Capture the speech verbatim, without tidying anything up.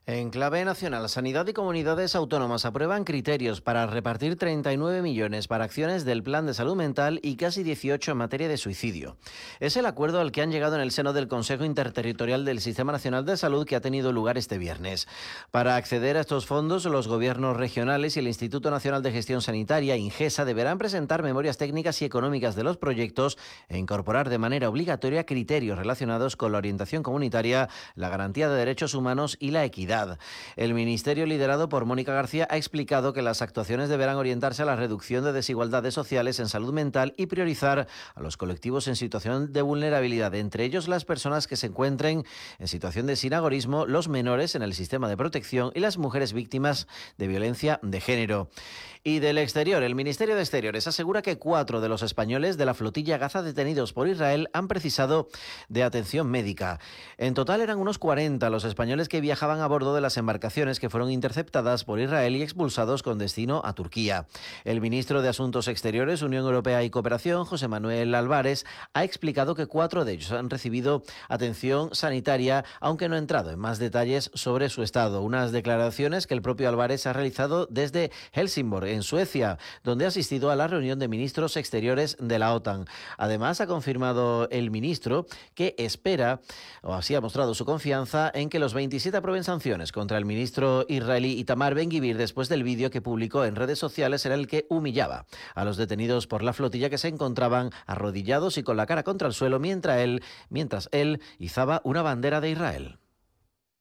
En clave nacional, Sanidad y comunidades autónomas aprueban criterios para repartir treinta y nueve millones para acciones del Plan de Salud Mental y casi dieciocho en materia de suicidio. Es el acuerdo al que han llegado en el seno del Consejo Interterritorial del Sistema Nacional de Salud que ha tenido lugar este viernes. Para acceder a estos fondos, los gobiernos regionales y el Instituto Nacional de Gestión Sanitaria, INGESA, deberán presentar memorias técnicas y económicas de los proyectos e incorporar de manera obligatoria criterios relacionados con la orientación comunitaria, la garantía de derechos humanos y la equidad. El Ministerio, liderado por Mónica García, ha explicado que las actuaciones deberán orientarse a la reducción de desigualdades sociales en salud mental y priorizar a los colectivos en situación de vulnerabilidad, entre ellos las personas que se encuentren en situación de sinagorismo, los menores en el sistema de protección y las mujeres víctimas de violencia de género. Y del exterior, el Ministerio de Exteriores asegura que cuatro de los españoles de la flotilla Gaza detenidos por Israel han precisado de atención médica. En total eran unos cuarenta los españoles que viajaban a bordo de las embarcaciones que fueron interceptadas por Israel y expulsados con destino a Turquía. El ministro de Asuntos Exteriores, Unión Europea y Cooperación, José Manuel Álvarez, ha explicado que cuatro de ellos han recibido atención sanitaria, aunque no ha entrado en más detalles sobre su estado. Unas declaraciones que el propio Álvarez ha realizado desde Helsingborg, en Suecia, donde ha asistido a la reunión de ministros exteriores de la OTAN. Además, ha confirmado el ministro que espera, o así ha mostrado su confianza, en que los veintisiete aprueben sanciones contra el ministro israelí Itamar Ben-Gvir después del vídeo que publicó en redes sociales en el que humillaba a los detenidos por la flotilla que se encontraban arrodillados y con la cara contra el suelo mientras él, mientras él izaba una bandera de Israel.